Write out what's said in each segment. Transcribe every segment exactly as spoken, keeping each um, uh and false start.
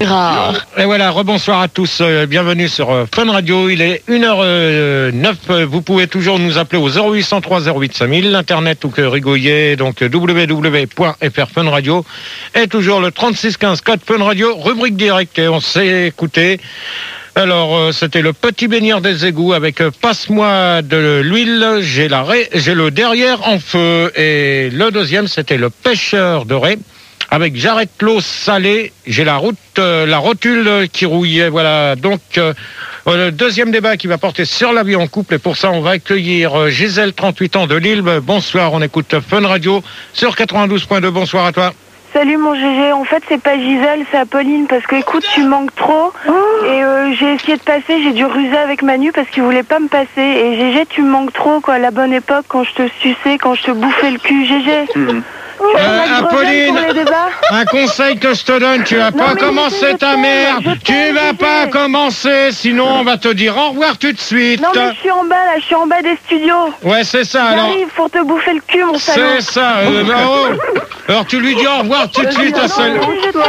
Gérard. Et voilà, rebonsoir à tous, euh, bienvenue sur euh, Fun Radio, il est une heure neuf, euh, vous pouvez toujours nous appeler au zéro huit cent trois zéro huit cinq mille, l'internet ou que rigoyer, donc w w w point f r Fun Radio, et toujours le trente-six quinze code Fun Radio, rubrique directe, et on s'est écouté. Alors, euh, c'était le petit baigneur des égouts avec euh, passe-moi de l'huile, j'ai la raie, j'ai le derrière en feu, et le deuxième, c'était le pêcheur de raie. Avec j'arrête l'eau salée, j'ai la route, euh, la rotule qui rouillait. Voilà. Donc euh, le deuxième débat qui va porter sur la vie en couple. Et pour ça, on va accueillir euh, Gisèle, trente-huit ans de Lille. Bonsoir. On écoute Fun Radio sur quatre-vingt-douze point deux. Bonsoir à toi. Salut mon Gégé. En fait, c'est pas Gisèle, c'est Apolline parce que écoute, tu manques trop. Et euh, j'ai essayé de passer, j'ai dû ruser avec Manu parce qu'il voulait pas me passer. Et Gégé, tu me manques trop quoi. À la bonne époque, quand je te suçais, quand je te bouffais le cul, Gégé. Mmh. Euh, Apolline, un conseil que je te donne, tu vas pas commencer ta merde, tu vas pas commencer, sinon on va te dire au revoir tout de suite. Non mais je suis en bas là, je suis en bas des studios. Ouais c'est ça alors. J'arrive pour te bouffer le cul mon salaud. C'est ça, euh, oh. Alors tu lui dis au revoir tout de suite à celle.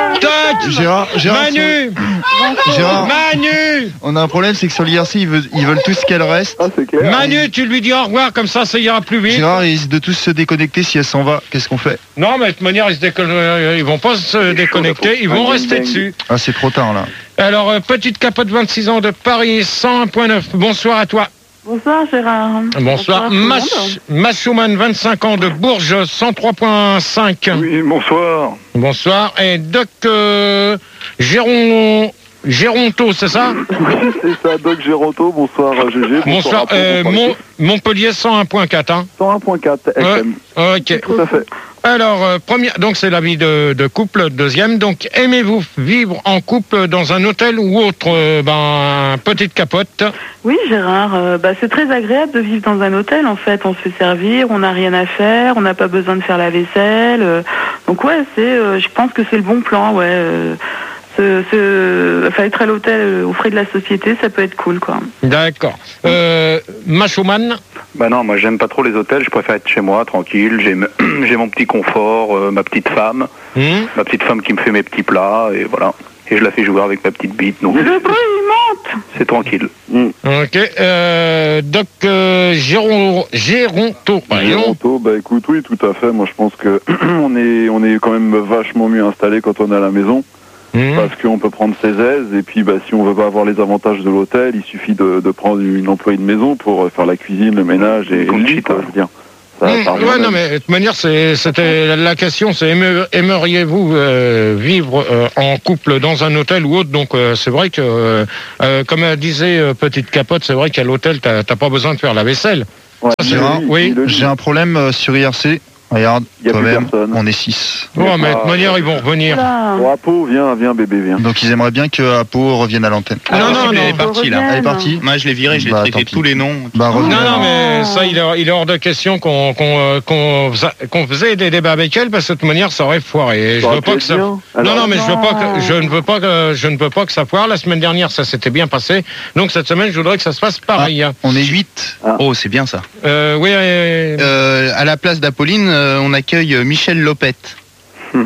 Tac. Gérard, Gérard, Manu Gérard, Manu on a un problème, c'est que sur l'I R C ils veulent, ils veulent tous qu'elle reste. Ah, c'est clair. Manu, tu lui dis au revoir, comme ça ça ira plus vite. Gérard, ils risquent de tous se déconnecter si elle s'en va, qu'est-ce qu'on fait? Non, mais de toute manière, ils, se déconne... ils vont pas se déconnecter, ils vont rester dessus. Ah, c'est trop tard, là. Alors, euh, petite capote, vingt-six ans de Paris, cent un point neuf. Bonsoir à toi. Bonsoir Gérard. Bonsoir. Mach... Machouman, vingt-cinq ans de Bourges, cent trois point cinq. Oui, bonsoir. Bonsoir. Et Doc euh, Géron... Géronto, c'est ça? Oui, c'est ça, Doc Géronto. Bonsoir Gégé. Bonsoir. bonsoir euh, Mon... Montpellier, cent un point quatre. Hein. cent un point quatre F M. Ouais, ok. Tout à fait. Alors, euh, première, donc c'est la vie de, de couple. Deuxième, donc aimez-vous vivre en couple dans un hôtel ou autre? euh, Ben, petite capote. Oui, Gérard, euh, bah, c'est très agréable de vivre dans un hôtel. En fait, on se fait servir, on n'a rien à faire, on n'a pas besoin de faire la vaisselle. Euh, donc ouais, c'est, euh, je pense que c'est le bon plan. Ouais. Euh, Ce, ce, enfin, être à l'hôtel euh, aux frais de la société, ça peut être cool, quoi. D'accord. Euh, Machoman? Bah non, moi j'aime pas trop les hôtels, je préfère être chez moi, tranquille, j'ai, me... j'ai mon petit confort, euh, ma petite femme, mmh. ma petite femme qui me fait mes petits plats, et voilà. Et je la fais jouer avec ma petite bite, donc... Le bruit, il monte. C'est tranquille. Mmh. Ok, euh, Doc euh, Géron... Géronto. Géronto, bah écoute, oui, tout à fait, moi je pense que on est, on est quand même vachement mieux installé quand on est à la maison. Mmh. Parce qu'on peut prendre ses aises et puis bah, si on veut pas avoir les avantages de l'hôtel, il suffit de, de prendre une employée de maison pour faire la cuisine, le ménage et, et le lit, quoi, je veux dire. Ça, mmh, ça ouais, non, mais de toute manière, c'est, c'était la question, c'est aimeriez, aimeriez-vous euh, vivre euh, en couple dans un hôtel ou autre? Donc euh, c'est vrai que, euh, comme disait euh, Petite Capote, c'est vrai qu'à l'hôtel, t'as, t'as pas besoin de faire la vaisselle. Ouais, ça, c'est Gérard, oui. J'ai un problème euh, sur I R C. Regarde, toi-même, on est six. Ouais, mais de toute manière, ils vont revenir. Bon, Apo, viens, viens, bébé, viens. Donc, ils aimeraient bien que Apo revienne à l'antenne. Ah, non, non, non, elle est partie, là. Elle est partie. Moi, je l'ai viré, je l'ai bah, traité tous les noms. Bah, non, non, mais ça, il est, il est hors de question qu'on, qu'on, qu'on, qu'on faisait des débats avec elle, parce que de toute manière, ça aurait foiré. Et je veux pas que ça... Non, non, mais je veux pas que, je ne veux pas que, je ne veux pas que ça foire. La semaine dernière, ça s'était bien passé. Donc, cette semaine, je voudrais que ça se passe pareil. Ah, on est huit. Ah. Oh, c'est bien ça. Euh, oui, euh... Euh, à la place d'Apolline, euh, on accueille Michel Lopette. euh,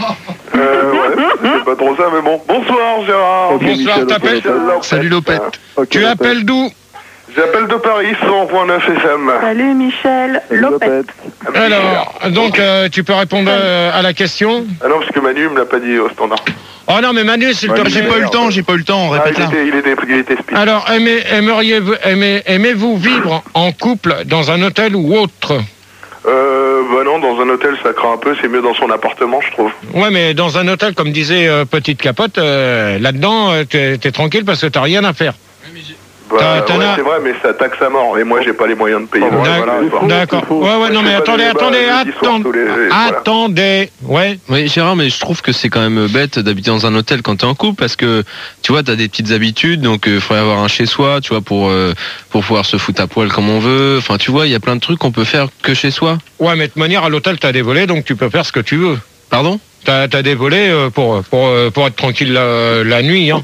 ouais, c'est pas trop ça, mais bon. Bonsoir, Gérard. Okay, bonsoir, Michel, t'appelles Lopette. Salut Lopette. Okay, tu Lopette. appelles d'où? J'appelle de Paris, cent point neuf F M. Salut Michel Lopette. Alors, donc, euh, tu peux répondre euh, à la question? Ah non, parce que Manu me l'a pas dit au standard. Oh non, mais Manu, s'il te plaît. J'ai pas eu le temps, j'ai pas eu le temps, on Ah, répète il là. était, il était, il était speed. Alors, aimez, aimeriez-vous, aimez, aimez-vous vivre en couple dans un hôtel ou autre? Euh, bah non, dans un hôtel, ça craint un peu, c'est mieux dans son appartement, je trouve. Ouais, mais dans un hôtel, comme disait euh, Petite Capote, euh, là-dedans, euh, t'es, t'es tranquille parce que t'as rien à faire. Bah, T'as- t'en ouais, as- c'est vrai, mais ça taxe à mort, et moi, j'ai pas les moyens de payer. D'accord. Voilà, voilà. D'accord. Ouais, ouais, non, mais Je fais pas attendez, des attendez, débats jeudi soir attendez, tous les- voilà. attendez, ouais. Oui, Gérard, mais je trouve que c'est quand même bête d'habiter dans un hôtel quand t'es en couple parce que tu vois, t'as des petites habitudes, donc il euh, faudrait avoir un chez soi, tu vois, pour euh, pour pouvoir se foutre à poil comme on veut. Enfin, tu vois, il y a plein de trucs qu'on peut faire que chez soi. Ouais, mais de toute manière, à l'hôtel, t'as des volets, donc tu peux faire ce que tu veux. Pardon? T'as, t'as des volets euh, pour, pour, euh, pour être tranquille la, la nuit, hein.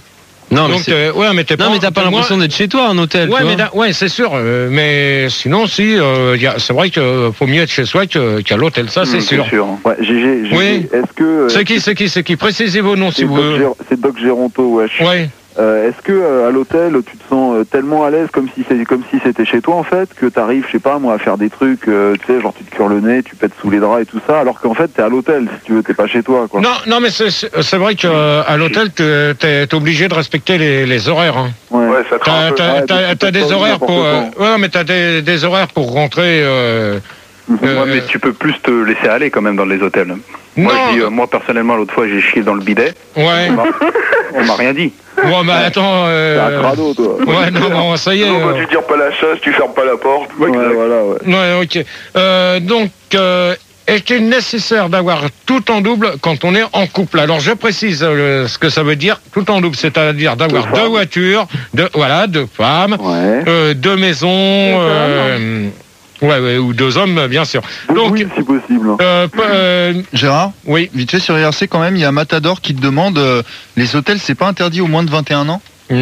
Non, Donc, mais, euh, ouais, mais t'es non, pas, mais t'as pas moi- l'impression d'être chez toi, un hôtel. Ouais, tu mais vois. da- ouais, c'est sûr. euh, mais sinon, si, euh, y a- c'est vrai qu'il faut mieux être chez soi que- qu'à l'hôtel, ça, c'est Mmh, sûr. sûr. Ouais, Gégé, Gégé, Oui. est-ce que... euh, C'est qui, c'est qui, c'est qui Précisez vos noms si c'est vous Doc voulez. Gér- C'est Doc Géronto, wesh. Ouais. Euh, est-ce que euh, à l'hôtel, tu te sens euh, tellement à l'aise comme si c'est comme si c'était chez toi en fait, que t'arrives, je sais pas moi, à faire des trucs, euh, tu sais, genre tu te cures le nez, tu pètes sous les draps et tout ça, alors qu'en fait t'es à l'hôtel, si tu veux, t'es pas chez toi, quoi. Non, non, mais c'est c'est- c'est vrai qu'à l'hôtel, t'es t'es obligé de respecter les, les horaires. Hein. Ouais. Ouais, ça craint T'as un peu. t'as- Ouais, t'as- tu t'as peux des pas horaires n'importe pour. euh, quand. ouais, mais t'as des, des horaires pour rentrer. Euh, euh, Ouais, mais tu peux plus te laisser aller quand même dans les hôtels. Moi, non. je dis, euh, moi personnellement, l'autre fois, j'ai chié dans le bidet. Ouais. On m'a- On m'a rien dit. Bon, bah attends. T'es Euh... un crado, toi. Ouais, non, bon, ça y est. Non, bah, euh, tu tires pas la chasse, tu fermes pas la porte. Ouais, Exact. voilà, ouais. Ouais, ok. Euh, donc, euh, est-il nécessaire d'avoir tout en double quand on est en couple? Alors, je précise euh, ce que ça veut dire, tout en double, c'est-à-dire d'avoir Deux deux, femmes. voitures, deux, voilà, deux femmes, Ouais. euh, deux maisons, euh, ouais, ouais, ou deux hommes, bien sûr. Deux Donc, Louis, si possible. hein. euh, p- euh, Gérard, oui. vite fait sur I R C quand même, il y a Matador qui te demande euh, les hôtels, c'est pas interdit aux moins de vingt et un ans?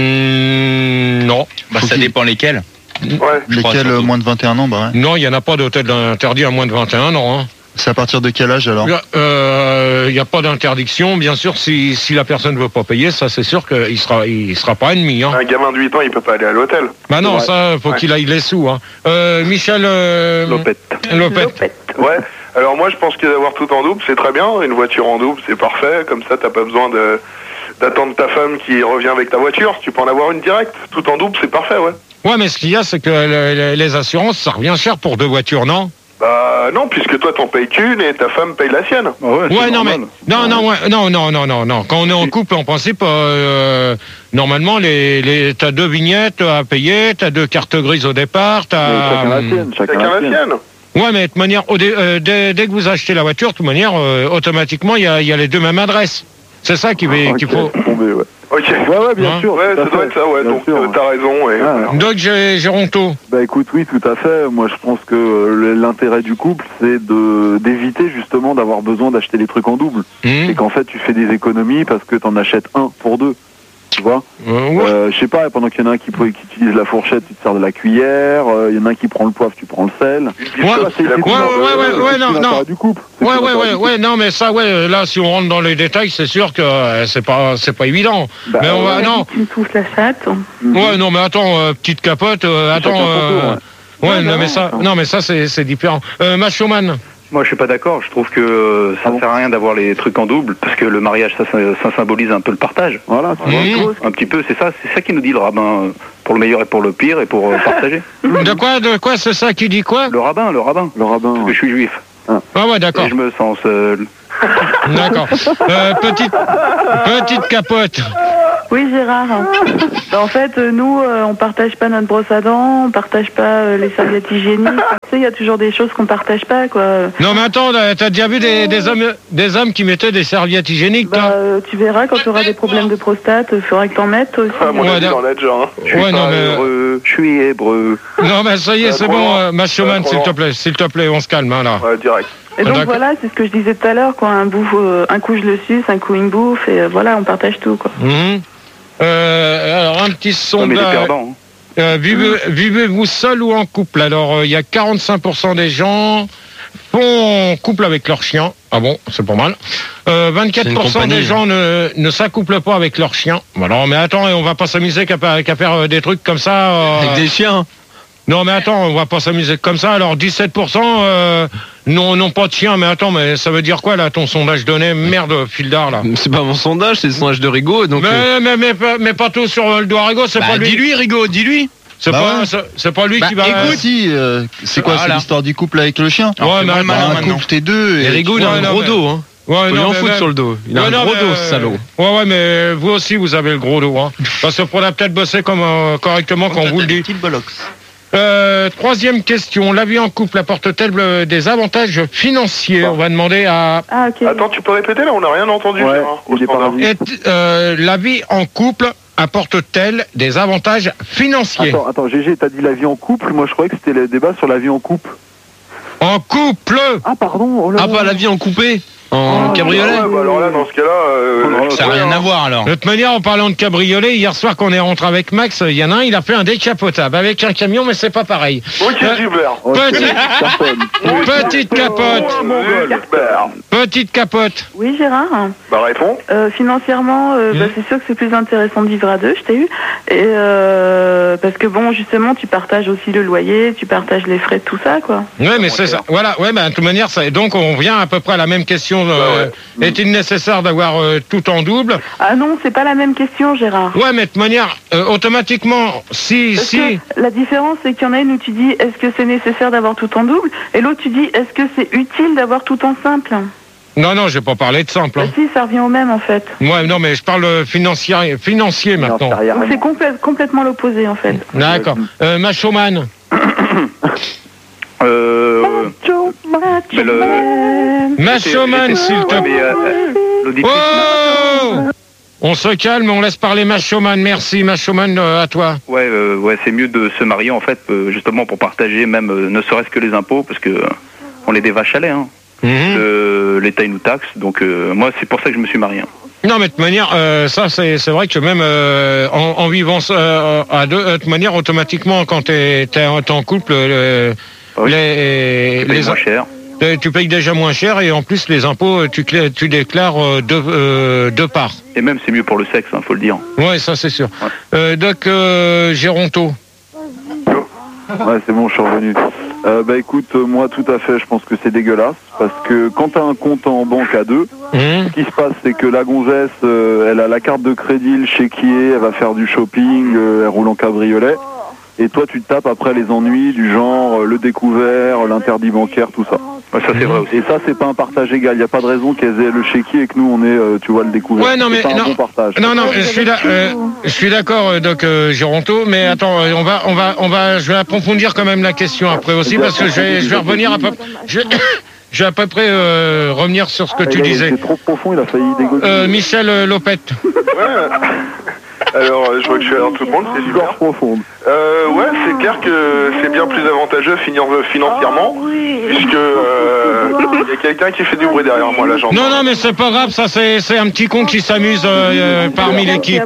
Hmm, non. Bah, Faut ça qu'il- dépend lesquels. Ouais. Je crois, Lesquels euh, surtout. moins de vingt et un ans? Bah ouais. Non, il n'y en a pas d'hôtel interdit à moins de vingt et un ans. Hein. C'est à partir de quel âge alors? Il n'y a pas d'interdiction. Bien sûr, si, si la personne ne veut pas payer, ça c'est sûr qu'il ne sera, il sera pas ennemi. Hein. Un gamin de huit ans, il peut pas aller à l'hôtel. Bah non, Ouais. ça, faut Ouais. qu'il aille les sous. Hein. Euh, Michel euh, Lopette. Lopette. Ouais. Alors moi, je pense que d'avoir tout en double, c'est très bien. Une voiture en double, c'est parfait. Comme ça, t'as pas besoin de d'attendre ta femme qui revient avec ta voiture. Tu peux en avoir une directe. Tout en double, c'est parfait, ouais. Ouais, mais ce qu'il y a, c'est que le- le- les assurances, ça revient cher pour deux voitures, non? Bah non, puisque toi, t'en payes qu'une et ta femme paye la sienne. Ah ouais, c'est Ouais, non, mais normal. non, non, ouais, non, non, non, non, non. Quand on est en couple, en principe, euh, normalement, les, les, t'as deux vignettes à payer, t'as deux cartes grises au départ, Mais chacun la t'as. sienne, chacun Chacun la la sienne. sienne. Ouais, mais de toute manière, au dé- euh, dès, dès que vous achetez la voiture, de toute manière, euh, automatiquement, il y a, il y a les deux mêmes adresses. C'est ça qu'il va- Ok, qu'il faut. c'est tombé, ouais. Ok. Ouais, ouais, bien Hein sûr. Ouais, tout à ça doit fait. être ça, ouais. Bien Donc sûr. euh, t'as raison. Et... Ah, Doc Gé- Géronto. Bah écoute, oui, tout à fait. Moi, je pense que euh, le- l'intérêt du couple, c'est de d'éviter justement d'avoir besoin d'acheter les trucs en double. Hmm. Et qu'en fait, tu fais des économies parce que t'en achètes un pour deux. Tu vois Euh, ouais. euh, Je sais pas, pendant qu'il y en a un qui, qui utilise la fourchette, tu te sers de la cuillère. euh, Il y en a un qui prend le poivre, tu prends le sel. Ouais, Tu vois, c'est- c'est ouais, tout ouais, l'intérêt- ouais, ouais, c'est non, tout non. l'intérêt du couple. C'est Ouais, tout ouais, l'intérêt ouais, du couple. ouais, non, mais ça, ouais, là, si on rentre dans les détails, c'est sûr que euh, c'est pas, c'est pas évident. Bah, mais on va, ouais. non, Tu me touches la chatte. Mhm. ouais, non, mais attends, euh, petite capote, euh, Chacun attends, son tour, euh, ouais. ouais, Ouais, non, bah mais ouais, ça, attends. non, mais ça, c'est, c'est différent. Euh, Machoman. Moi, je suis pas d'accord. Je trouve que euh, ça Ah bon sert à rien d'avoir les trucs en double parce que le mariage, ça, ça, ça symbolise un peu le partage. Voilà, tu vois. Mmh. Un petit peu, c'est ça, c'est ça qui nous dit le rabbin, euh, pour le meilleur et pour le pire et pour euh, partager. De quoi, de quoi, c'est ça qui dit quoi? Le rabbin, le rabbin. Le rabbin. Parce que ouais. je suis juif. Ah ouais, d'accord, Et je me sens seul. d'accord. Euh, petite, petite capote. Oui, Gérard. Bah, en fait, euh, nous, euh, on partage pas notre brosse à dents, on partage pas euh, les serviettes hygiéniques. Tu sais, il y a toujours des choses qu'on partage pas, quoi. Non, mais attends, là, t'as déjà vu des, des hommes, des hommes qui mettaient des serviettes hygiéniques, Bah, toi? euh, tu verras, quand tu auras des problèmes de prostate, il faudra que t'en mettes toi aussi. Ah, mon Ouais, avis, d'accord. il en a déjà. Hein. Je suis Ouais, non, pas mais- heureux, je suis hébreu. Non, mais ça y est, Euh, c'est trop bon, loin. euh, Machoman, Euh, trop s'il te loin. plaît, s'il te plaît, on se calme, hein, là. Ouais, direct. Et donc D'accord. voilà, c'est ce que je disais tout à l'heure, quoi. Un, bouffe, euh, un coup je le suce, un coup il me bouffe, et euh, voilà, on partage tout, quoi. Mhm. Euh, alors, un petit Non, mais les sondage. perdants. hein. Euh, vivez- Vivez-vous seul ou en couple? Alors, euh, il y a quarante-cinq pour cent des gens font couple avec leur chien. Ah bon, c'est pas mal. Euh, vingt-quatre pour cent C'est une des compagnie. gens ne, ne s'accouplent pas avec leur chien. Alors, mais attends, on va pas s'amuser qu'à qu'à faire euh, des trucs comme ça. euh, Avec des chiens. Non, mais attends, on va pas s'amuser comme ça. Alors, dix-sept pour cent euh, n'ont n'ont pas de chien. Mais attends, mais ça veut dire quoi, là, ton sondage donné? Merde, fil d'art, là. C'est pas mon sondage, c'est le sondage de Rigaud. Donc, mais, euh, mais, mais, pas- mais pas tout sur le doigt Rigaud, c'est Bah, pas lui. dis-lui, Rigaud, dis-lui. C'est Bah pas, ouais. c'est- c'est pas lui Bah, qui va. écoute, Si, euh, c'est quoi, Voilà. c'est l'histoire du couple avec le chien? Ouais, mais fais-moi le attends, malin Un maintenant. couple, t'es deux. et Et Rigaud, il a Ouais, un non, gros mais- dos. Hein. Ouais, Faut lui non, en mais foutre même- sur le dos. Il a Ouais, un non, gros mais, dos, euh, ce salaud. Ouais, ouais, mais vous aussi, vous avez le gros dos. Hein. Parce qu'on a peut-être bossé comme, euh, correctement quand on vous le dit. Petite bollocks. Euh, troisième question. La vie en couple apporte-t-elle euh, des avantages financiers? On va demander à... Ah, ok. Attends, tu peux répéter là? On n'a rien entendu. Ouais, Gérard, au il est standard. parasite. Est- euh, la vie en couple apporte-t-elle des avantages financiers? Attends, attends, Gégé, t'as dit la vie en couple. Moi, je croyais que c'était le débat sur la vie en couple. En couple! Ah, pardon. Oh là Ah, là. pas la vie en coupé, en Ah, cabriolet. Ah ouais, bah alors là, dans ce cas-là, euh, Oh là là, Ça n'a rien à voir alors. De toute manière, en parlant de cabriolet, hier soir qu'on est rentré avec Max, il y en a un, il a fait un décapotable avec un camion, mais c'est pas pareil. Ok, Euh, super. Petite, petite capote. Petite capote. Oui, Gérard. Bah, réponds. Euh, financièrement, euh, Mmh. bah, c'est sûr que c'est plus intéressant de vivre à deux, je t'ai eu. Et euh, parce que bon, justement, tu partages aussi le loyer, tu partages les frais de tout ça, quoi. Ouais, mais c'est ça. Voilà, ouais, bah, de toute manière, ça, donc on revient à peu près à la même question. Euh, Bah Est-il nécessaire d'avoir euh, tout en double? Ah non, c'est pas la même question, Gérard. Ouais, mais de toute manière, euh, automatiquement, si, Parce si. que la différence, c'est qu'il y en a une où tu dis est-ce que c'est nécessaire d'avoir tout en double, et l'autre tu dis est-ce que c'est utile d'avoir tout en simple. Non, non, j'ai pas parlé de simple. Bah Hein. si, ça revient au même en fait. Ouais, non, mais je parle euh, financier, financier maintenant. Donc c'est complè- complètement l'opposé en fait. D'accord. Euh, Machoman. Euh... mais le... Machoman, s'il te Ouais, mais, plaît. euh, euh, l'auditrice- Oh, on se calme, on laisse parler Machoman. Merci, Machoman, euh, à toi. Ouais, euh, ouais, c'est mieux de se marier en fait, euh, justement pour partager même, euh, ne serait-ce que les impôts, parce que euh, on est des vaches à lait, hein. Mhm. Euh, L'État il nous taxe, donc euh, moi c'est pour ça que je me suis marié. hein. Non, mais de toute manière, euh, ça, c'est c'est vrai que même euh, en, en vivant euh, à deux, de toute manière, automatiquement, quand t'es es en couple, euh, Oui. les, Tu payes les moins cher. euh, tu payes déjà moins cher et en plus les impôts, tu, clé- tu déclares euh, deux, euh, deux parts. Et même c'est mieux pour le sexe, hein, faut le dire. Ouais, ça c'est sûr. Ouais. Euh, Doc euh, Géronto. Ouais, c'est bon, je suis revenu. Euh, bah écoute, euh, moi tout à fait, je pense que c'est dégueulasse, parce que quand t'as un compte en banque à deux, Mmh. ce qui se passe, c'est que la gonzesse, euh, elle a la carte de crédit, le chéquier, elle va faire du shopping, euh, elle roule en cabriolet, et toi tu te tapes après les ennuis du genre euh, le découvert, l'interdit bancaire, tout ça. Ouais, ça c'est vrai aussi. Et ça, c'est pas un partage égal. Il n'y a pas de raison qu'elles aient le chéquier et que nous, on ait, euh, tu vois, le découvert. Ouais, non, mais c'est pas non. un bon partage. Non, non, je suis là, euh, je suis d'accord, euh, Doc euh, Géronto, mais attends, euh, on va, on va, on va, je vais approfondir quand même la question après aussi parce que je vais, je vais revenir à peu, je vais, je vais à peu près euh, revenir sur ce que tu Il a- disais. C'est trop profond, il a failli dégoter. Euh, Michel euh, Lopette. Ouais. Alors, euh, je vois que je suis alors tout le monde, c'est super. Gorge profonde. Euh, ouais, c'est clair que c'est bien plus avantageux finan- financièrement, puisque euh, il y a quelqu'un qui fait du bruit derrière moi, là, j'entends. Non, non, mais c'est pas grave, ça c'est, c'est un petit con qui s'amuse euh, euh, parmi l'équipe.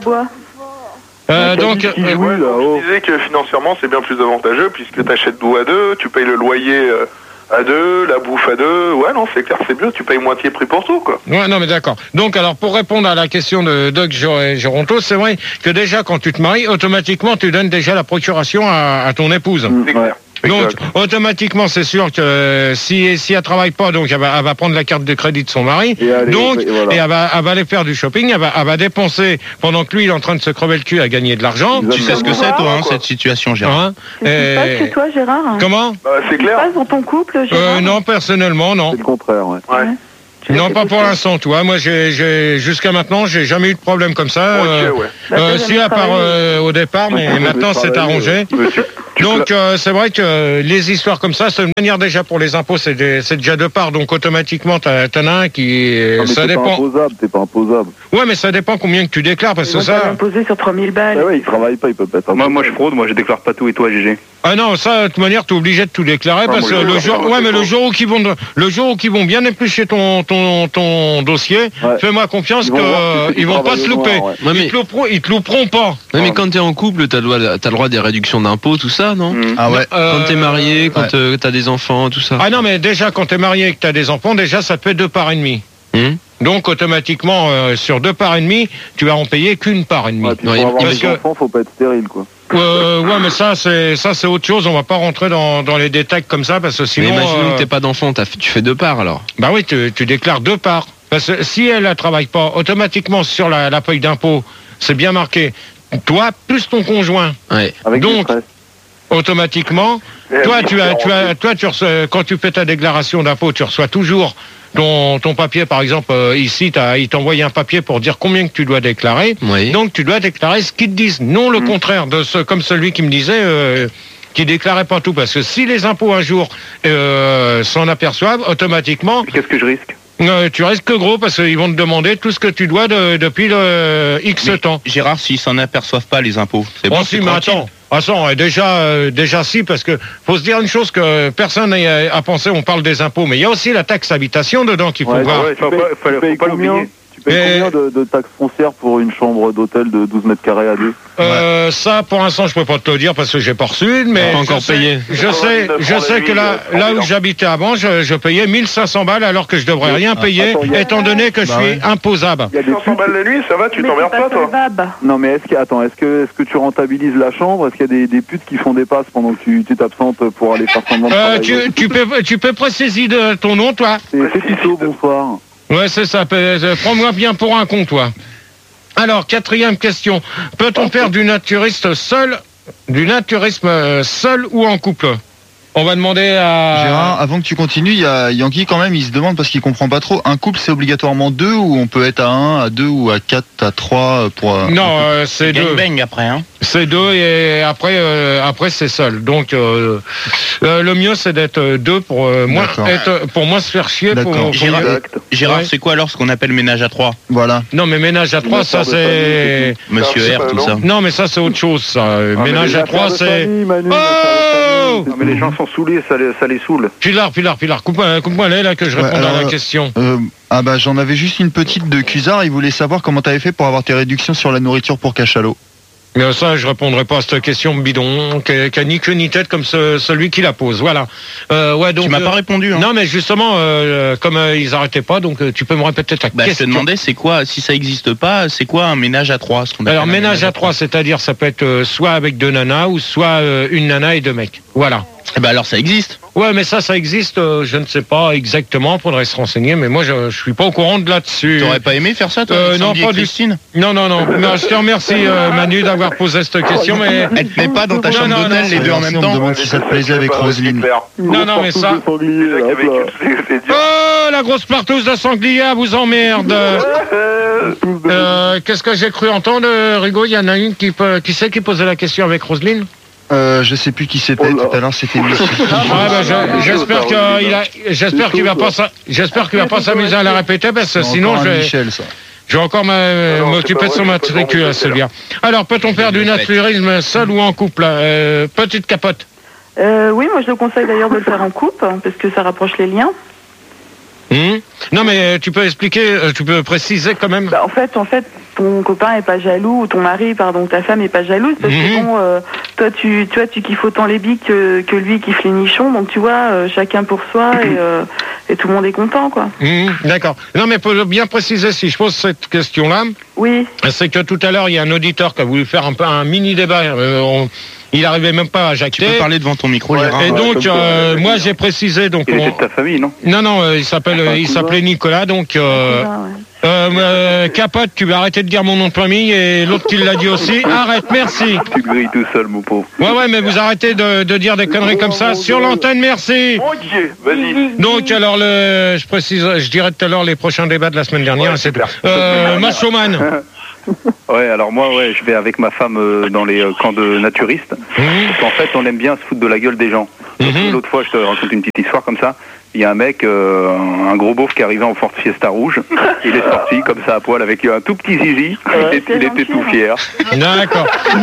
Euh, donc, Qui euh, joue, là, oh. Je disais que financièrement, c'est bien plus avantageux, puisque tu achètes d'eau à deux, tu payes le loyer euh, à deux, la bouffe à deux. Ouais, non, c'est clair, c'est mieux, tu payes moitié prix pour tout, quoi. ouais, non, mais d'accord. Donc, alors, pour répondre à la question de Doc Gé- Géronto, c'est vrai que déjà, quand tu te maries, automatiquement, tu donnes déjà la procuration à, à ton épouse. C'est clair. Donc, Exact. automatiquement, c'est sûr que euh, si, si elle travaille pas, donc elle va, elle va prendre la carte de crédit de son mari. Et allez, donc, et voilà. et elle va, elle va aller faire du shopping, elle va, elle va dépenser pendant que lui, il est en train de se crever le cul à gagner de l'argent. Exactement. Tu sais ce que c'est, toi, hein, Quoi. cette situation, Gérard. Hein Qu'est-ce qui se passe Et- chez toi, Gérard Comment Bah, c'est Qu'est-ce qui se clair. passe dans ton couple, Gérard euh, Non, personnellement, non. C'est le contraire, ouais. Ouais. Non, pas pour l'instant, toi. Moi, j'ai, j'ai, jusqu'à maintenant, j'ai jamais eu de problème comme ça. Euh, Ok, ouais. Bah, t'as euh, jamais si, à part travaillé. euh, au départ, mais Jamais maintenant, c'est travaillé, arrangé. Monsieur, tu Donc, euh, c'est vrai que les histoires comme ça, c'est une manière déjà pour les impôts, c'est, des- c'est déjà deux parts. Donc, automatiquement, t'as, t'en as un qui. Non, mais ça t'es pas dépend. imposable, t'es pas imposable. Ouais, mais ça dépend combien que tu déclares, parce Ils que vont pas ça. l'imposer sur trois mille balles. Ah ouais, il travaille pas, il peut pas être Moi, imposable. moi je fraude, moi je déclare pas tout, et toi G G? Ah non, ça, de toute manière, t'es obligé de tout déclarer, Ah, parce moi, que je le déclare jour, pas, ouais, c'est mais le faux. jour où qu'ils vont, le jour où qu'ils vont bien éplucher ton, ton, ton dossier, Ouais. fais-moi confiance Ils vont voir que qu'ils tu vont pas travailles se au louper. noir, ouais. Ouais, mais- Ils te louperont, ils te louperont pas. Ouais, mais quand t'es en couple, t'as le droit, t'as le droit des réductions d'impôts, tout ça, non? Mmh. Ah ouais. Euh, Quand t'es marié, quand ouais. euh, t'as des enfants, tout ça. Ah non, mais déjà, quand t'es marié et que t'as des enfants, déjà, ça te fait deux parts et demie. Hum. Donc, automatiquement, euh, sur deux parts et demie, tu vas en payer qu'une part et demie. Ouais, puis Non, pour il- avoir parce des que- enfants, faut pas être stérile, quoi. Euh, ouais, mais ça, c'est, ça, c'est autre chose. On va pas rentrer dans, dans les détails comme ça, parce que Mais sinon. imaginons euh, que t'es pas d'enfant, t'as fait- tu fais deux parts alors. Bah oui, tu, tu déclares deux parts. Parce que si elle ne travaille pas, automatiquement sur la, la feuille d'impôt, c'est bien marqué. Toi plus ton conjoint. Ouais. Avec Donc, du stress. Automatiquement, Et toi, elle tu as, dit tu as, toi, tu reçois, quand tu fais ta déclaration d'impôt, tu reçois toujours ton, ton papier. Par exemple, euh, ici, t'as, il t'envoie un papier pour dire combien que tu dois déclarer. Oui. Donc, tu dois déclarer ce qu'ils te disent, non le contraire de ce, comme celui qui me disait. Euh, qui déclarait pas tout, parce que si les impôts un jour euh, s'en aperçoivent, automatiquement, Qu'est-ce que je risque? euh, tu risques gros, parce qu'ils vont te demander tout ce que tu dois de- depuis le X Mais, temps. Gérard, s'ils s'en aperçoivent pas, les impôts, c'est Oh, bon, si, c'est mais tranquille. attends, attends, euh, déjà, euh, déjà si, parce que faut se dire une chose que personne n'a à penser, on parle des impôts, mais il y a aussi la taxe habitation dedans qu'il faut Ouais, voir. ouais, faut tu pas- payes- faut- tu faut payes pas combien l'oublier. Tu fait combien de, de taxes foncières pour une chambre d'hôtel de douze mètres carrés à deux? Euh, ouais. Ça, pour l'instant, je peux pas te le dire parce que j'ai pas reçu, mais pas encore je payé. Sais, je sais, je sais que là, là où j'habitais avant, je, je payais mille cinq cents balles alors que je devrais rien payer, attends, a... étant donné que bah je suis ouais. imposable. Il y a des cinq cents balles la nuit, ça va, tu t'emmerdes pas, toi? Non, mais est-ce que, attends, est-ce que, est-ce que tu rentabilises la chambre? Est-ce qu'il y a des, des putes qui font des passes pendant que tu t'absentes pour aller faire semblant de euh, travail? tu, tu peux, tu peux préciser de ton nom, toi? C'est Tito, bonsoir. Ouais, c'est ça. Prends-moi bien pour un con, toi. Alors, quatrième question. Peut-on faire du naturiste seul, du naturisme seul ou en couple? On va demander à... Gérard, avant que tu continues, il y a Yankee quand même, il se demande parce qu'il comprend pas trop. Un couple, c'est obligatoirement deux ou on peut être à un, à deux ou à quatre, à trois pour... Non, euh, c'est deux. Bang après, hein. C'est deux et après, euh, après c'est seul. Donc, euh, euh, le mieux, c'est d'être deux pour euh, moins être, pour moins se faire chier. Pour, pour Gérard, Gérard ouais. C'est quoi alors ce qu'on appelle ménage à trois? Voilà. Non, mais ménage à trois, ça c'est... Monsieur R, tout ça. Non, mais ça c'est autre chose, ça. Ah, ménage à trois, c'est... Oh non, mais les gens sont saoulés, ça les, ça les saoule. Pilar, Pilar, Pilar, coupe-moi coupe les là que je réponde ouais, alors, à la question. Euh, ah bah j'en avais juste une petite de Cusard, il voulait savoir comment t'avais fait pour avoir tes réductions sur la nourriture pour Cachalot. Mais ça, je répondrai pas à cette question bidon, qui a ni queue ni tête comme ce, celui qui la pose. Voilà. Euh, ouais, donc, tu m'as euh, pas répondu. Hein. Non, mais justement, euh, comme euh, ils arrêtaient pas, donc euh, tu peux me répéter ta bah, question. Je te demandais, c'est quoi, si ça existe pas, c'est quoi un ménage à trois, ce qu'on appelle Alors ménage, ménage à trois, c'est-à-dire ça peut être euh, soit avec deux nanas ou soit euh, une nana et deux mecs. Voilà. Eh ben alors ça existe. Ouais, mais ça, ça existe. Euh, je ne sais pas exactement. Faudrait se renseigner. Mais moi, je, je suis pas au courant de là-dessus. T'aurais pas aimé faire ça, toi, euh, Non, pas du. Non, non, non. non je te remercie, euh, Manu, d'avoir posé cette question. Mais elle te met pas dans ta chambre d'hôtel les deux en même temps. On me demande si ça te plaisait avec Roselyne. Non, non, mais ça. Oh, la grosse partouze de sanglier vous emmerde. euh, Qu'est-ce que j'ai cru entendre, Rigaud? Il y en a une qui peut, qui sait qui posait la question avec Roselyne? Euh, je sais plus qui c'était, oh tout à l'heure c'était Michel. Ah, bah, j'espère qu'il a, j'espère qu'il va pas, j'espère qu'il va pas s'amuser à la répéter parce que sinon je vais, Michel, ça. je vais encore m'occuper de son matricule à celui-là. Alors, peut-on faire du naturisme seul ou en couple? euh, Petite capote. Euh, oui, moi je le conseille d'ailleurs de le faire en couple parce que ça rapproche les liens. Mmh. Non, mais tu peux expliquer, tu peux préciser quand même. Bah, en fait, en fait, ton copain est pas jaloux, ou ton mari, pardon, ta femme est pas jalouse, parce mmh. que bon, euh, toi, tu, toi, tu kiffes autant les biques que, que lui kiffe les nichons, donc tu vois, euh, chacun pour soi et, euh, et tout le monde est content, quoi. Mmh, d'accord. Non, mais pour bien préciser, si je pose cette question-là, oui, c'est que tout à l'heure, il y a un auditeur qui a voulu faire un peu un mini débat. Euh, on... Il arrivait même pas à jacter. Tu peux parler devant ton micro, ouais, Gérard. Et donc, euh, moi, j'ai précisé. Donc, il on... était de ta famille, non? Non, non, euh, il s'appelle, euh, il s'appelait Nicolas. Donc, euh, cousin, ouais. euh, euh, Capote, tu vas arrêter de dire mon nom de famille et l'autre qui l'a dit aussi. Arrête, merci. Tu grilles tout seul, mon pauvre. Ouais, ouais, mais vous arrêtez de, de dire des conneries comme ça sur l'antenne, merci. Mon Dieu, vas-y. Donc, alors, le, je précise, je dirais tout à l'heure les prochains débats de la semaine dernière. Ouais, c'est euh, Machoman. Ouais, alors moi, ouais, je vais avec ma femme euh, dans les euh, camps de naturistes. Mmh. Parce qu'en fait, on aime bien se foutre de la gueule des gens. Mmh. L'autre fois, je te raconte une petite histoire comme ça. Il y a un mec, euh, un gros beauf qui arrivait en Ford Fiesta rouge. Il est sorti comme ça à poil avec un tout petit zizi. Il, ouais, était, il était tout fier. D'accord.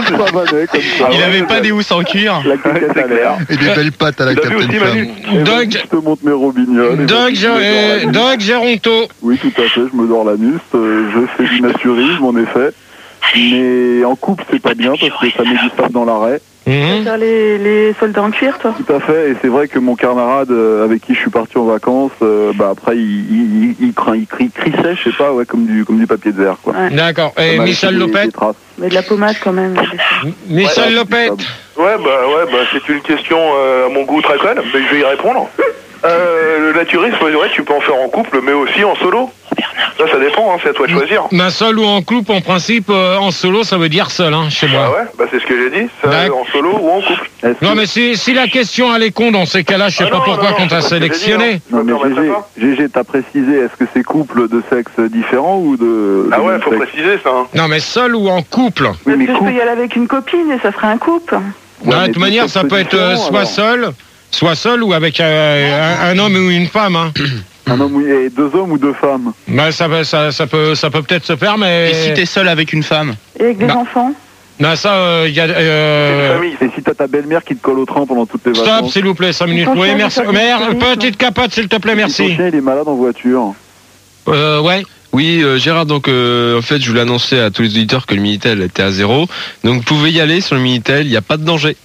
Il avait pas des housses en cuir. Et des belles pattes à la Captain Femme. Doug, je te montre mes robignoles. Doug, Doug Géronto. Oui, tout à fait. Je me dors l'anus. Euh, je fais du naturisme, en effet. Mais en couple, c'est pas bien parce que ça met du sable dans l'arrêt. Mmh. Tu vas faire les, les soldats en cuir, toi? Tout à fait, et c'est vrai que mon camarade euh, avec qui je suis parti en vacances, euh, bah après il, il, il, il, il, il crissait, je sais pas, ouais, comme du, comme du papier de verre, quoi. Ouais. D'accord. Et Michel Lopet? Mais de la pommade quand même. Michel ouais, Lopet? Ouais, bah ouais, bah c'est une question euh, à mon goût très conne, mais je vais y répondre. Euh, le naturisme, ouais, tu peux en faire en couple, mais aussi en solo. Ça, ça dépend, hein, c'est à toi de choisir. Ben, seul ou en couple, en principe, euh, en solo, ça veut dire seul, hein, chez moi. Ah ouais, bah c'est ce que j'ai dit, seul, en solo ou en couple. Non, mais si, si la question elle est con, dans ces cas-là, je sais ah pas non, pourquoi non, non, qu'on t'a sélectionné. Dit, hein. Non, mais G G, t'as précisé, est-ce que c'est couple de sexe différent ou de... Ah de ouais, faut sexe préciser ça. Hein. Non, mais seul ou en couple. Oui, mais couple... je peux y aller avec une copine et ça ferait un couple. Ouais, de toute manière, ça peut être euh, soit alors. seul, soit seul ou avec euh, un, un homme ou une femme, hein. Un homme et deux hommes ou deux femmes? Bah ça, ça, ça peut, ça peut peut-être se faire, mais. Et si t'es seul avec une femme? Et avec des bah. enfants? Non, ça, il euh, y a. Euh... Et si t'as ta belle-mère qui te colle au train pendant toutes les vacances? Stop, s'il vous plaît, cinq minutes. Oui, merci. Mère, petite capote, s'il te plaît, merci. Ton chien, il est malade en voiture. Euh, ouais. Oui, euh, Gérard, donc euh, en fait, je voulais annoncer à tous les auditeurs que le Minitel était à zéro. Donc vous pouvez y aller sur le Minitel, il n'y a pas de danger.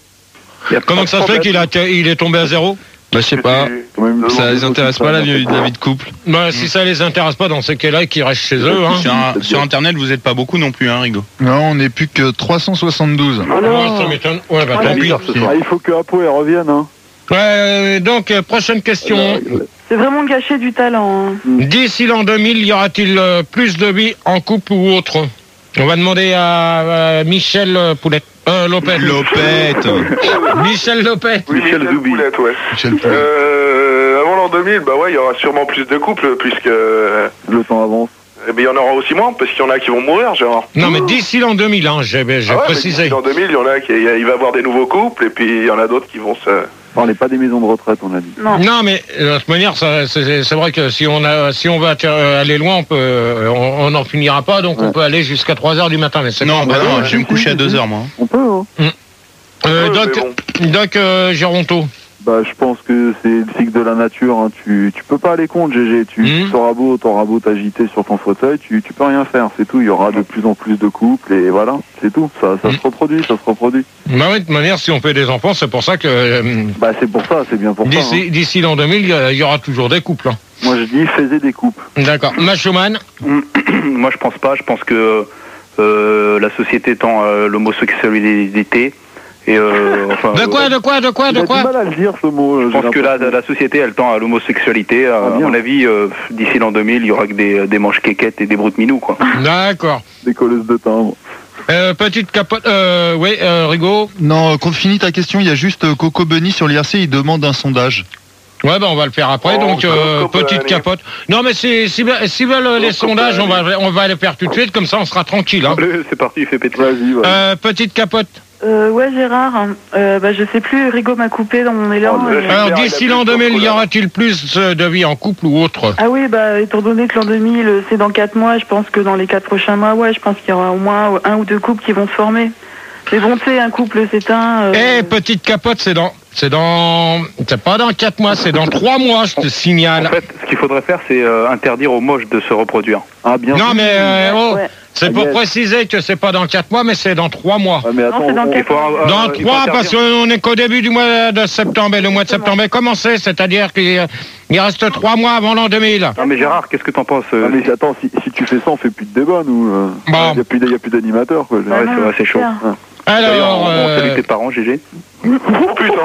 Comment ça se fait qu'il a, il est tombé à zéro? Bah, je sais pas. Ça les intéresse pas la vie, la vie de couple. Bah, si ça les intéresse pas dans ces cas-là, qu'ils restent chez eux. Hein. Sur, un- sur Internet, vous êtes pas beaucoup non plus, hein, Rigo. Non, on n'est plus que trois cent soixante-douze. Ouais, ça m'étonne. Ouais, bah tant pis. Ah, il faut que Apo elle revienne. Hein. Ouais, donc, euh, prochaine question. C'est vraiment gâcher du talent. Hein. D'ici l'an deux mille, y aura-t-il euh, plus de vie en couple ou autre? On va demander à euh, Michel euh, Poulette. Euh, Lopette. Lopette. Michel Lopette. Oui, Michel Poulette, ouais. Michel Poulette. Euh, avant l'an deux mille, bah ouais, il y aura sûrement plus de couples, puisque... euh, Le temps avance. Eh ben, il y en aura aussi moins, parce qu'il y en a qui vont mourir, Gérard. Non, mais d'ici l'an deux mille, hein, j'ai j'ai Ah ouais, mais précisé. d'ici l'an deux mille, il y en a qui... Il va y avoir des nouveaux couples, et puis il y en a d'autres qui vont se... On n'est pas des maisons de retraite, on a dit. Non. Non, mais euh, de toute manière, ça, c'est c'est vrai que si on a, si on va euh, aller loin, on peut, euh, on n'en finira pas, donc on Ouais. peut aller jusqu'à trois heures du matin. Mais c'est Non, pas bah grave. non, je vais me coucher à deux heures, moi. On peut, hein. Euh, Ouais, Doc, mais Doc euh, Géronto. Bah, je pense que c'est le cycle de la nature. Hein. Tu, tu peux pas aller contre, G G. Tu Mhm. t'auras beau, t'auras beau t'agiter sur ton fauteuil, tu, tu peux rien faire. C'est tout. Il y aura de plus en plus de couples et voilà, c'est tout. Ça, ça Mhm. se reproduit, ça se reproduit. Bah oui, de toute manière, si on fait des enfants, c'est pour ça que euh, Bah, c'est pour ça, c'est bien pour ça. d'ici Hein. d'ici l'an deux mille, il y a- il y aura toujours des couples. hein. Moi, je dis, faisez des couples. D'accord. Machoman. Moi, je pense pas. Je pense que euh, la société tend à l'homosexualité. Et euh, enfin, De quoi, de quoi, de quoi, Il de a du quoi mal à le dire, ce mot. Je pense que la, la société, elle tend à l'homosexualité. À, Ah, à bien. mon avis, euh, d'ici l'an deux mille, il y aura que des, des manches quéquettes et des broutes minous, quoi. D'accord. Des colleuses de timbre. Euh, petite capote. Euh, oui, euh, Rigaud. Non, qu'on finit ta question, il y a juste euh, Coco Bunny sur l'I R C, il demande un sondage. Ouais, bah on va le faire après. Oh, donc ça euh, va, petite allez. capote. Non, mais si si s'ils veulent euh, les Oh, sondages, on va allez. on va les faire tout de suite. Comme ça, on sera tranquille. Hein. Allez, c'est parti, fais péter. Vas-y, vas-y. Euh, petite capote. Euh, ouais, Gérard. Euh, bah, je sais plus. Rigo m'a coupé dans mon élan. Oh, et- le- Alors il a d'ici plus l'an de deux mille, y couleur. aura-t-il plus euh, de vie en couple ou autre? Ah oui, bah, étant donné que l'an deux mille, euh, c'est dans quatre mois, je pense que dans les quatre prochains mois, ouais, je pense qu'il y aura au moins un ou deux couples qui vont se former. Mais bon, tu sais, un couple s'éteint. Euh... Eh, petite capote, c'est dans, c'est dans, c'est pas dans quatre mois, c'est dans trois mois, je te En signale. fait, ce qu'il faudrait faire, c'est euh, interdire aux moches de se reproduire. Ah, bien Non, sûr. mais euh, oh, Ouais. c'est Ah, pour yes. préciser que c'est pas dans quatre mois, mais c'est dans trois mois. Ah, mais attends, Non, c'est dans on- quatre Il faut, euh, Dans il faut trois, interdire- parce qu'on est qu'au début du mois de septembre, et le mois de septembre est commencé, c'est-à-dire qu'il il reste trois mois avant l'an deux mille. Non, mais Gérard, qu'est-ce que t'en penses euh, Ah, mais attends, si, si tu fais ça, on fait plus de débat, nous. euh. Bon. Il n'y a plus, d'- y a plus d'animateurs, quoi. Ouais, c'est vrai, c'est chaud. Claire. Alors, D'ailleurs, on, on salue euh, tes parents, G G. Oh putain.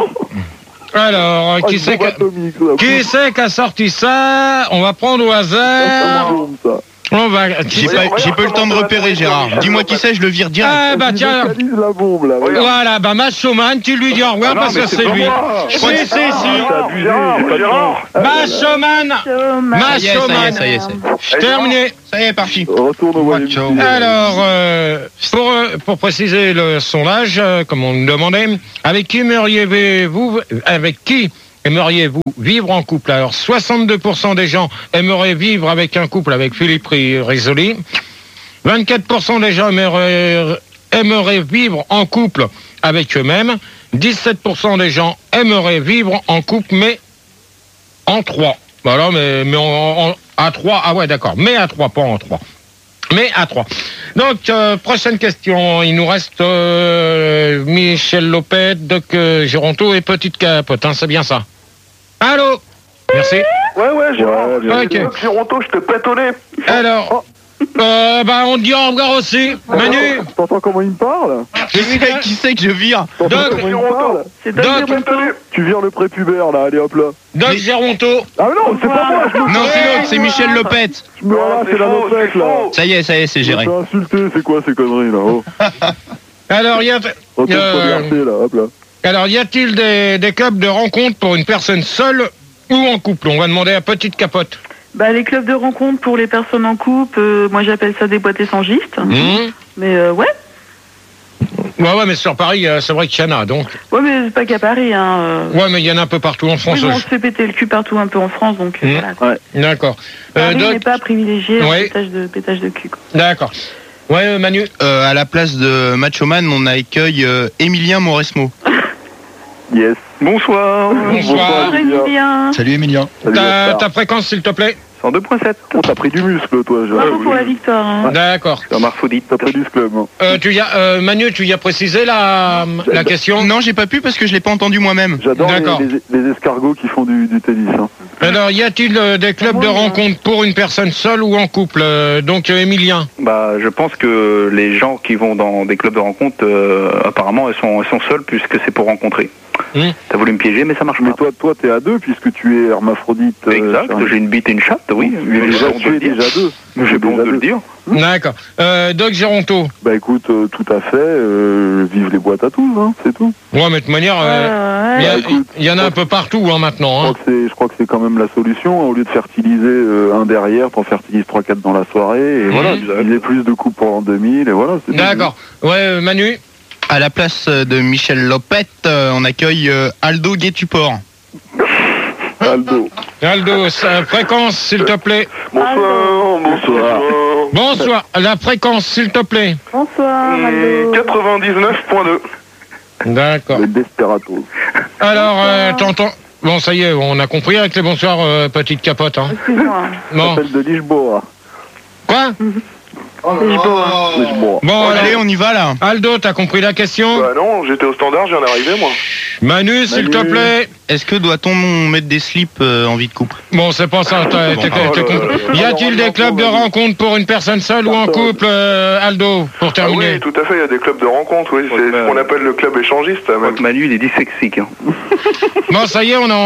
alors, Oh, qui une c'est bombe qui, atomique, ça. qui c'est qui a sorti ça? On va prendre au Ça, hasard. c'est une bombe, ça. On va. J'ai Regarde, pas, j'ai pas eu le temps de comment repérer, ça va, Gérard. Michel Dis-moi qui Lopette. c'est, je le vire direct. Ah bah Tu tiens. localises la bombe, là. regarde. Voilà, bah Machoman, tu lui dis au revoir Ah non, parce mais que c'est c'est pas lui. moi. Si, si, Ah, si. t'as abusé, Gérard, j'ai pas de Gérard. chance. Machoman, Chômage. Ça y est, ça y est, Machoman. ça y est, ça y est. Terminé. Ça y est, parti. Retourne au Royaume-Uni. Alors, euh, pour, euh, pour préciser le sondage, euh, comme on nous demandait, avec qui aimeriez-vous, avec qui aimeriez-vous vivre en couple? Alors, soixante-deux pour cent des gens aimeraient vivre avec un couple avec Philippe Ri- Risoli. vingt-quatre pour cent des gens aimeraient, aimeraient vivre en couple avec eux-mêmes. dix-sept pour cent des gens aimeraient vivre en couple, mais en trois. Voilà, mais, mais en, en- à trois. Ah ouais, d'accord. Mais à trois, pas en trois. Mais à trois. Donc, euh, prochaine question. Il nous reste euh, Michel Lopet, Doc euh, Géronto et Petite Capote. Hein, c'est bien ça. Allô? Merci. Ouais, ouais, Gérard. Ouais, bien. Ok. Doc Géronto, je te pète au nez. Alors, euh, bah, on te dit au revoir aussi. Manu, T'entends comment il me parle? Qui c'est, qui c'est que je vire? T'entends Doc, comment il me parle? C'est Doc Doc, Géronto. Tu vires le prépubère, là, allez hop là. Doc Géronto. Ah mais non, c'est pas moi, je me, Non, c'est l'autre, c'est Michel Lopette. je me voilà, c'est la faux, nopette, c'est là. faux. Ça y est, ça y est, c'est Je me géré. fais insulter, c'est quoi ces conneries, là? Oh, Alors, y a, retourne Euh, sur l'R T, là, hop là. alors, y a-t-il des, des clubs de rencontre pour une personne seule ou en couple? On va demander à Petite Capote. Bah, les clubs de rencontre pour les personnes en couple, euh, moi j'appelle ça des boîtes échangistes. Mmh. Mais euh, ouais. Ouais, ouais, mais sur Paris, euh, c'est vrai qu'il y en a, donc. Ouais, mais c'est pas qu'à Paris, hein. euh. Ouais, mais il y en a un peu partout en France. Oui, bon, on aussi. se fait péter le cul partout un peu en France, donc euh, Mmh. voilà. D'accord. Euh, Paris Doc- n'est pas privilégié au Ouais. pétage de, pétage de cul, quoi. D'accord. Ouais, euh, Manu. Euh, à la place de Machoman, on accueille euh, Emilien Mauresmo. Yes. Bonsoir. Bonsoir. Bonsoir, Emilien. Salut Emilien. Salut, Ta, Gaspard. ta fréquence, s'il te plaît. cent deux virgule sept. On t'a pris du muscle, toi, Jean. Bravo pour la victoire. Hein. D'accord. C'est un marfoudite. T'as pris du club. Hein. Euh, tu y as, euh, Manu, tu y as précisé la, la question? Non, j'ai pas pu parce que je l'ai pas entendu moi-même. J'adore D'accord. les, les, les escargots qui font du, du tennis. Hein. Alors, y a-t-il euh, des clubs de rencontre pour une personne seule ou en couple? Euh, Donc, euh, Emilien. Bah, je pense que les gens qui vont dans des clubs de rencontre, euh, apparemment, elles sont, elles sont seules puisque c'est pour rencontrer. Mmh. T'as voulu me piéger, mais ça marche Mais pas. toi, toi, t'es à deux puisque tu es hermaphrodite. euh, Exact, Charles. j'ai une bite et une chatte, oui. Tu es J'ai déjà, pas honte tu de es le dire. déjà deux. J'ai pas honte de le dire. D'accord. Euh, Doc Géronto. Bah écoute, euh, tout à fait. Euh, vive les boîtes à tous, hein, c'est tout. Ouais, mais de toute manière, euh, Ouais, il y, a- Bah, écoute, il y en a un peu partout hein, Je maintenant. crois Hein. que c'est, je crois que c'est quand même la solution. Au lieu de fertiliser euh, un derrière, t'en fertilises trois quatre dans la soirée. Et Mhm. voilà, il est plus de coups pour l'an deux mille. Et voilà. C'est D'accord. Ouais, euh, Manu. À la place de Michel Lopette, euh, on accueille euh, Aldo Guétuport. tout. Aldo. Aldo, sa fréquence, s'il te plaît. Bonsoir, bonsoir. Bonsoir. La fréquence, s'il te plaît. Bonsoir, Et Aldo. quatre-vingt-dix-neuf virgule deux. D'accord. Le Desperados. Alors, euh, t'entends. Bon, ça y est, on a compris avec les bonsoirs, euh, petite capote. Hein. Excuse-moi. Bon. S'appelle de Lisboa. Quoi? Lisboa. Lisboa. Bon, Allez, allez, on y va là. Aldo, t'as compris la question? Bah non, j'étais au standard, je viens d'arriver, moi. Manu, s'il te Manu. plaît. Est-ce que doit-on mettre des slips euh, en vie de couple? Bon, c'est pas ça. t'as- t'es- Oh t'es là compris. là. Y a-t-il des clubs de rencontre pour une personne seule ou en couple, euh, Aldo, pour Ah terminer? oui, tout à fait, il y a des clubs de rencontre, oui. C'est Ouais, ce qu'on appelle le club échangiste, Je crois même. que Manu, il est dyslexique. Hein. Bon, ça y est, on en.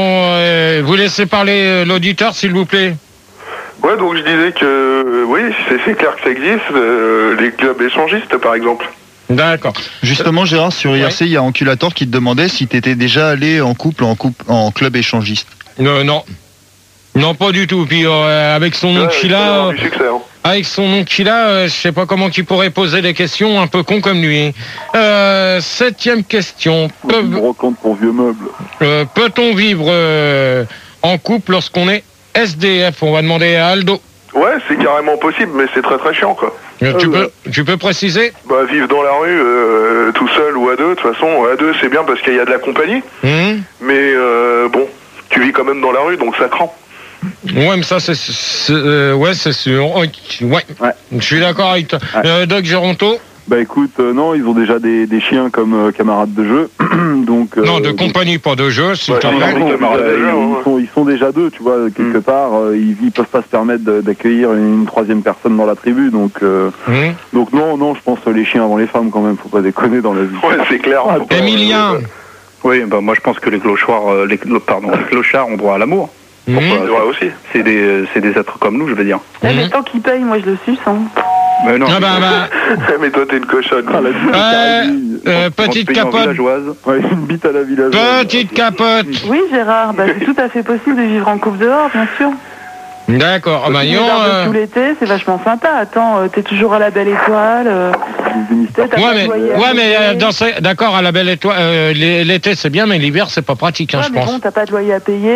euh, vous laissez parler euh, l'auditeur, s'il vous plaît. Ouais, donc je disais que, euh, oui, c'est c'est clair que ça existe, euh, les clubs échangistes, par exemple. D'accord. Justement, Gérard, sur I R C, il y a Anculator qui te demandait si t'étais déjà allé en couple, en couple, en club échangiste. Euh, non. Non, pas du tout. Puis euh, avec son nom Ouais, qu'il il faut a, avoir euh, du succès, hein. avec son nom qu'il a, euh, je sais pas comment qu'il pourrait poser des questions un peu con comme lui. Euh, septième question. Peut, Une brocante pour vieux meubles. euh, peut-on vivre euh, en couple lorsqu'on est S D F? On va demander à Aldo. Ouais, c'est carrément possible, mais c'est très très chiant, quoi. Euh, tu, Ah, peux, ouais. tu peux préciser? Bah, vivre dans la rue, euh, tout seul ou à deux, de toute façon, à deux, c'est bien parce qu'il y a de la compagnie, Hum mais euh, bon, tu vis quand même dans la rue, donc ça craint. Ouais, mais ça, c'est, c'est- euh, ouais, c'est sûr. Ouais, ouais. Ouais. Je suis d'accord avec toi. Ouais. Euh, Doc Géronto? Bah écoute, euh, non, ils ont déjà des, des chiens comme euh, camarades de jeu. donc, euh, Non, de donc, compagnie, pas de jeu, s'il Ouais, te non, plaît. non, ils, camarades de jeu, ils hein. sont, ils sont déjà deux, tu vois, quelque Mm. part. euh, ils, ils peuvent pas se permettre de- d'accueillir une, une troisième personne dans la tribu. Donc, euh, Hum donc non, non, je pense euh, les chiens avant les femmes quand même. Faut pas déconner dans la vie. Ouais, c'est clair. Ah, Faut pas- Emilien? Oui, bah moi je pense que les clochards, euh, les, clo- pardon, les clochards ont droit à l'amour. Hum C'est vrai aussi. C'est des, c'est des êtres comme nous, je veux dire. Eh, mais Mhm. tant qu'il paye, moi je le suce. Hein. Mais non. Ah bah, bah, Mais toi, t'es une cochonne. Ah, la bite Euh, à la vie. euh, Ils vont te petite payer en capote. villageoise. Ouais, une bite à la village. Petite capote. Oui, Gérard, bah, c'est tout à fait possible de vivre en couple dehors, bien sûr. D'accord. Ah bah, Les non, barbecues euh, tout l'été, c'est vachement sympa. Attends, euh, t'es toujours à la belle étoile. euh, t'as pas Ouais, de mais, loyer à ouais, mais payer. euh, dans ces- d'accord, à la belle étoile, euh, l'été c'est bien, mais l'hiver c'est pas pratique, hein, Ouais, je mais pense. bon, t'as pas de loyer à payer.